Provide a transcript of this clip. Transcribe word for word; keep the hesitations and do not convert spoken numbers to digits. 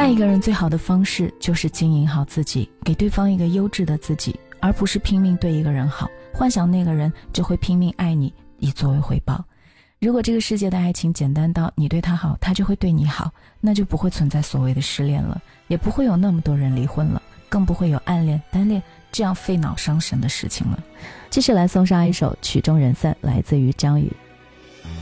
爱一个人最好的方式就是经营好自己，给对方一个优质的自己，而不是拼命对一个人好，幻想那个人就会拼命爱你以作为回报。如果这个世界的爱情简单到你对他好他就会对你好，那就不会存在所谓的失恋了，也不会有那么多人离婚了，更不会有暗恋单恋这样费脑伤神的事情了。 继续来送上一首曲终人散，来自于张宇。